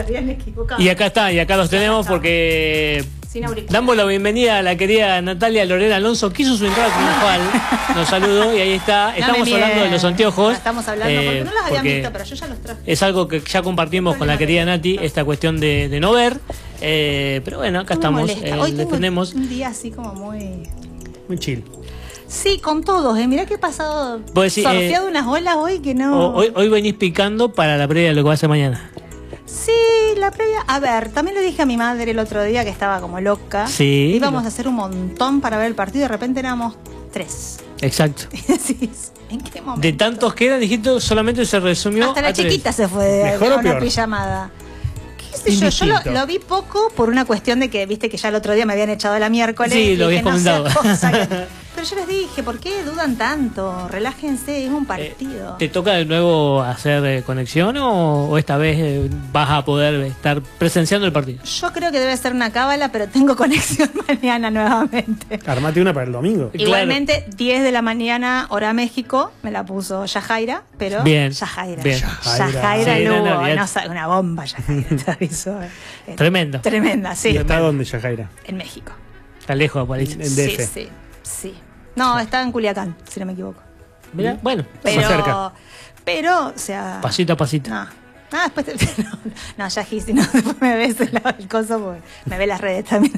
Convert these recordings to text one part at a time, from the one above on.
habían equivocado. Y acá está, y acá los tenemos porque damos la bienvenida a la querida Natalia Lorena Alonso, que hizo su entrada triunfal. Nos saludó y ahí está. Estamos hablando de los anteojos. Estamos hablando, porque no los habían visto, pero yo ya los traje. Es algo que ya compartimos con la querida Nati, esta cuestión de no ver. Pero bueno, acá estamos. Hoy tenemos un día así como muy chill. Sí, con todos, mirá que he pasado sorteado unas olas hoy que no... Hoy venís picando para la previa de lo que va a ser mañana. Sí, la previa... A ver, también le dije a mi madre el otro día que estaba como loca. Sí. Íbamos a hacer un montón para ver el partido y de repente éramos 3. Exacto. Sí, ¿en qué momento? De tantos que eran, dijiste, solamente se resumió hasta la chiquita se fue de una pijamada. ¿Qué sé yo lo vi poco por una cuestión de que, viste que ya el otro día me habían echado la miércoles. Sí, lo habías comentado. Pero yo les dije, ¿por qué dudan tanto? Relájense, es un partido. ¿Te toca de nuevo hacer conexión o esta vez vas a poder estar presenciando el partido? Yo creo que debe ser una cábala, pero tengo conexión mañana nuevamente. Armate una para el domingo. Igualmente, 10 de la mañana, hora México, me la puso Yajaira, pero... Bien. Yajaira. Bien. Yajaira Lugo, una bomba Yajaira, te aviso. Tremendo. Tremenda, sí. ¿Y está dónde, Yajaira? En México. Está lejos, parece. En DF. Sí. No, está en Culiacán, si no me equivoco. Mira, bueno, pero, más cerca. Pero, o sea... Pasito a pasito. Después no, ya si no, después me ves el coso porque me ve las redes también.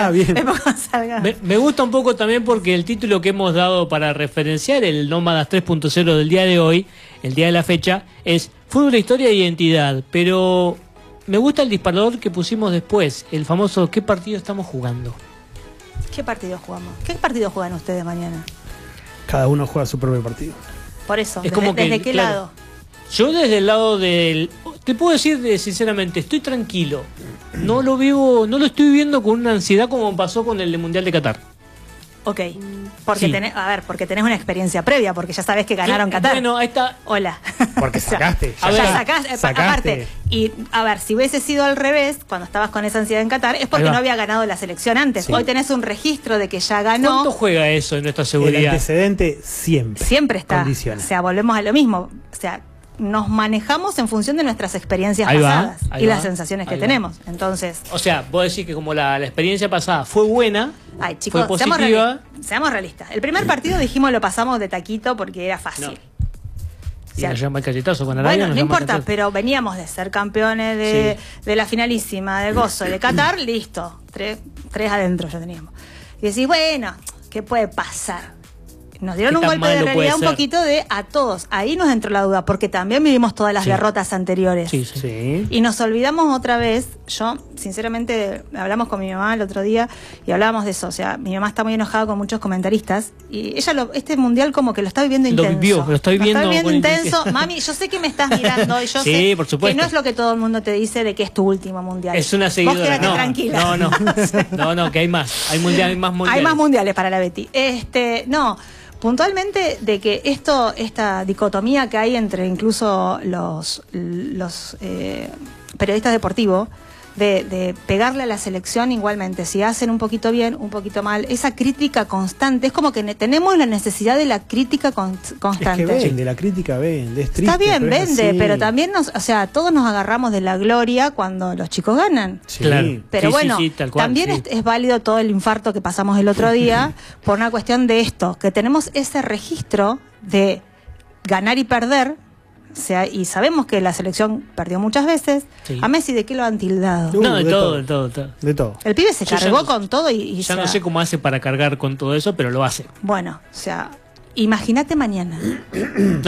Bien. Me gusta un poco también porque el título que hemos dado para referenciar el Nómadas 3.0 del día de hoy, el día de la fecha, es Fútbol, Historia e Identidad. Pero me gusta el disparador que pusimos después, el famoso ¿qué partido estamos jugando? ¿Qué partido jugamos? ¿Qué partido juegan ustedes mañana? Cada uno juega su propio partido. Por eso, es como ¿desde qué lado? Yo desde el lado del... Te puedo decir sinceramente, estoy tranquilo. No lo estoy viendo con una ansiedad como pasó con el Mundial de Qatar. Ok, porque sí. porque tenés una experiencia previa, porque ya sabés que ganaron Qatar. Bueno, ahí está. Hola. Porque sacaste. Sacaste. Aparte, y a ver, si hubiese sido al revés, cuando estabas con esa ansiedad en Qatar, es porque no había ganado la selección antes. Sí. Hoy tenés un registro de que ya ganó. ¿Cuánto juega eso en nuestra seguridad? El antecedente siempre está. Condiciona. O sea, volvemos a lo mismo. O sea, nos manejamos en función de nuestras experiencias pasadas y las sensaciones que tenemos. Entonces, o sea, vos decís que como la experiencia pasada fue buena, ay, chicos, fue positiva. Seamos realistas. El primer partido dijimos lo pasamos de taquito porque era fácil. No. O sea, llama el cachetazo con Arabia. Bueno, no importa, pero veníamos de ser campeones de la finalísima, de Gozo, de Qatar, listo. Tres adentro ya teníamos. Y decís, bueno, ¿qué puede pasar? Nos dieron un golpe de realidad un poquito de a todos. Ahí nos entró la duda, porque también vivimos todas las derrotas anteriores. Sí. Y nos olvidamos otra vez. Yo, sinceramente, hablamos con mi mamá el otro día y hablábamos de eso. O sea, mi mamá está muy enojada con muchos comentaristas y ella este mundial como que lo está viviendo intenso. Lo está viviendo intenso. Mami, yo sé que me estás mirando y yo sé por supuesto. que no es lo que todo el mundo te dice de que es tu último mundial. Es una seguidora. Vos quédate tranquila. No, que hay más. Hay más mundiales. Hay más mundiales para la Betty. Puntualmente de que esta dicotomía que hay entre incluso los periodistas deportivos de pegarle a la selección igualmente, si hacen un poquito bien, un poquito mal, esa crítica constante, es como que tenemos la necesidad de la crítica constante. Es que vende, la crítica vende, es triste. Está bien, vende, pero también todos nos agarramos de la gloria cuando los chicos ganan. Sí. Claro. Pero bueno, tal cual, también es válido todo el infarto que pasamos el otro día por una cuestión de esto, que tenemos ese registro de ganar y perder. O sea, y sabemos que la selección perdió muchas veces. Sí. A Messi, ¿de qué lo han tildado? No, de todo. De todo. El pibe se cargó con todo y ya no sé cómo hace para cargar con todo eso, pero lo hace. Bueno, o sea, imagínate mañana.